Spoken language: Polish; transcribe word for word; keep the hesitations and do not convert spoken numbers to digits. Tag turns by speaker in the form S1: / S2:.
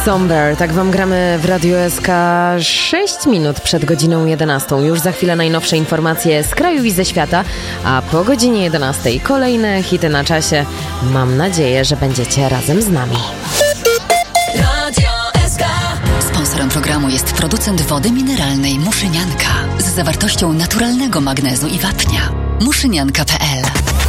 S1: Somber, tak wam gramy w Radiu S K sześć minut przed godziną jedenastą. Już za chwilę najnowsze informacje z kraju i ze świata, a po godzinie jedenastej kolejne hity na czasie. Mam nadzieję, że będziecie razem z nami.
S2: Radio S K. Sponsorem programu jest producent wody mineralnej Muszynianka z zawartością naturalnego magnezu i wapnia. muszynianka kropka p l